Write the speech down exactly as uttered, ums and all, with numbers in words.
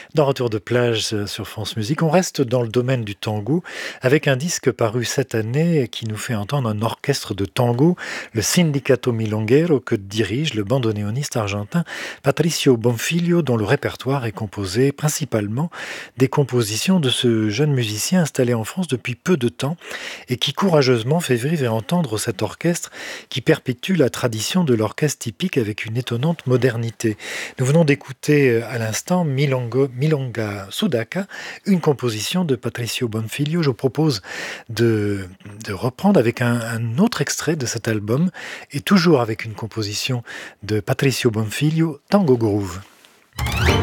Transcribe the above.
Dans Retour de plage euh, sur France Musique, on reste dans le domaine du tango avec un disque paru cette année qui nous fait entendre un orchestre de tango, le Sindicato Milonguero, que dirige le bandoneoniste argentin Patricio Bonfiglio, dont le répertoire est composé principalement des compositions de ce jeune musicien installé en France depuis peu de temps et qui courageusement fait vivre et entendre cet orchestre qui perpétue la tradition de l'orchestre typique avec une étonnante modernité. Nous venons d'écouter euh, à l'instant Milongo, Milonga Sudaca, une composition de Patricio Bonfiglio. Je vous propose de, de reprendre avec un, un autre extrait de cet album, et toujours avec une composition de Patricio Bonfiglio, Tango Groove.